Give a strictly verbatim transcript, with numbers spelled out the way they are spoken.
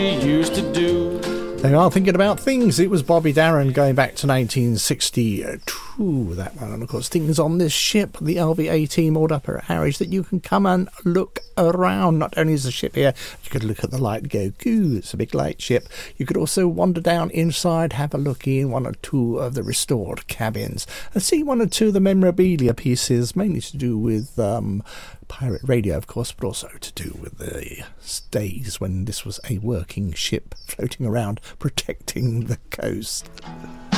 used to do. They are thinking about things. It was Bobby Darin going back to nineteen sixty-two, that one. And of course, things on this ship, the L V eighteen, moored up at Harwich, that you can come and look around. Not only is the ship here, you could look at the light and go, "Goo, it's a big light ship." You could also wander down inside, have a look in one or two of the restored cabins, and see one or two of the memorabilia pieces, mainly to do with um, pirate radio, of course, but also to do with the days when this was a working ship floating around protecting the coast.